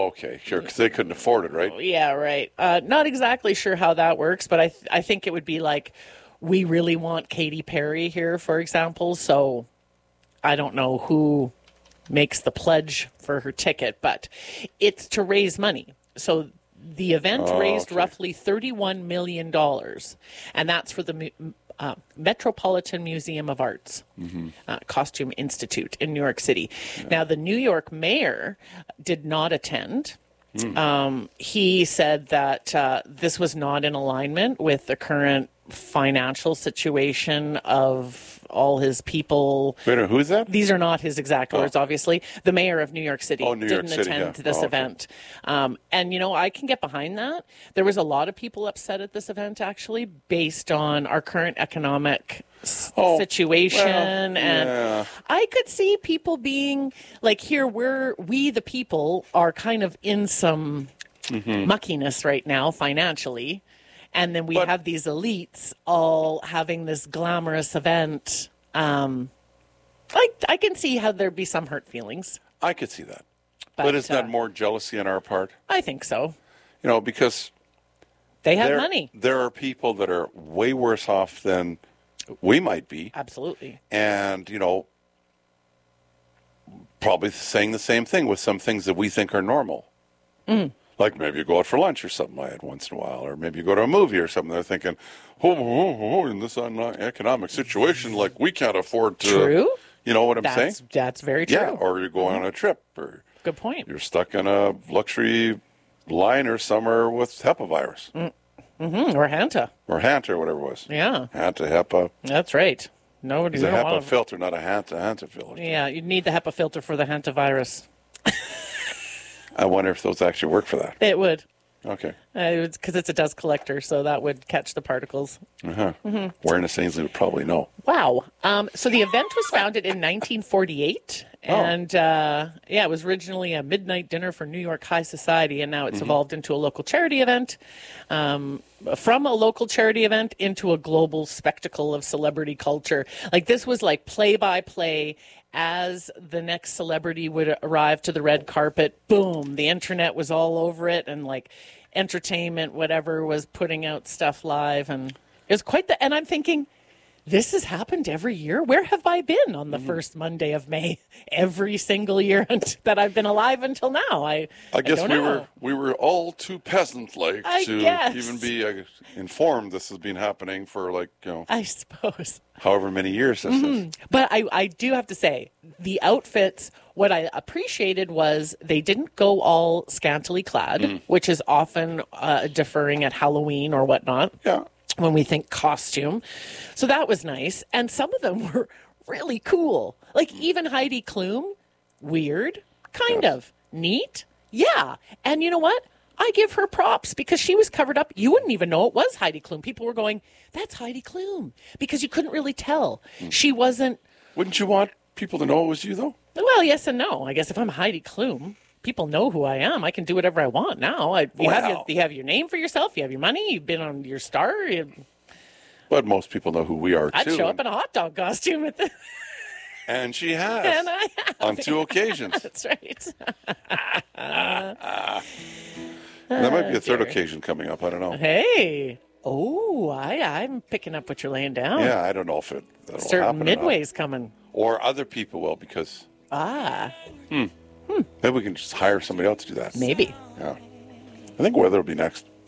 okay, sure, because they couldn't afford it, right? Yeah, right. Not exactly sure how that works, but I think it would be like, we really want Katy Perry here, for example. So I don't know who makes the pledge for her ticket, but it's to raise money. So the event raised roughly $31 million, and that's for the Metropolitan Museum of Art's Costume Institute in New York City. Yeah. Now, the New York mayor did not attend. He said that this was not in alignment with the current financial situation of all his people. Wait, who's that? These are not his exact words, obviously. The mayor of New York City didn't attend this event. And, I can get behind that. There was a lot of people upset at this event, actually, based on our current economic situation. And I could see people being like, here, we the people are kind of in some muckiness right now financially. And then we have these elites all having this glamorous event. I can see how there'd be some hurt feelings. I could see that. But isn't that more jealousy on our part? I think so. Because they have money. There are people that are way worse off than we might be. Absolutely. And, probably saying the same thing with some things that we think are normal. Like maybe you go out for lunch or something like that once in a while, or maybe you go to a movie or something. They're thinking, in this economic situation, like we can't afford to. True. You know what I'm saying? That's very true. Yeah, or you go on a trip. Or good point. You're stuck in a luxury liner somewhere with HEPA virus. Or Hanta. Or Hanta, or whatever it was. Yeah. Hanta, HEPA. That's right. It's a HEPA filter, not a Hanta filter. Yeah, you'd need the HEPA filter for the Hanta virus. I wonder if those actually work for that. It would. Okay. Because it's a dust collector, so that would catch the particles. Warren Ainsley would probably know. Wow. So the event was founded in 1948. And, it was originally a midnight dinner for New York high society, and now it's evolved into a local charity event. From a local charity event into a global spectacle of celebrity culture. Like, this was like play-by-play. As the next celebrity would arrive to the red carpet, boom, the internet was all over it, and like entertainment, whatever, was putting out stuff live, and it was quite and I'm thinking, this has happened every year. Where have I been on the first Monday of May every single year that I've been alive until now? I guess we were all too peasant-like to even be informed this has been happening for I suppose. However many years this is. But I do have to say, the outfits, what I appreciated was they didn't go all scantily clad, which is often deferring at Halloween or whatnot. Yeah. When we think costume. So that was nice. And some of them were really cool. Like even Heidi Klum, weird, kind of neat. Yeah. And you know what? I give her props because she was covered up. You wouldn't even know it was Heidi Klum. People were going, that's Heidi Klum, because you couldn't really tell. She wasn't. Wouldn't you want people to know it was you, though? Well, yes and no. I guess if I'm Heidi Klum, people know who I am. I can do whatever I want now. You have your name for yourself. You have your money. You've been on your star. But most people know who we are, too. I'd show up in a hot dog costume at the... And she has. And I have. On 2 occasions. That's right. There might be a third occasion coming up. I don't know. Hey. Oh, I'm picking up what you're laying down. Yeah, I don't know if that'll certain happen Midway's coming. Or other people will, because... Maybe we can just hire somebody else to do that. Maybe. Yeah. I think weather will be next.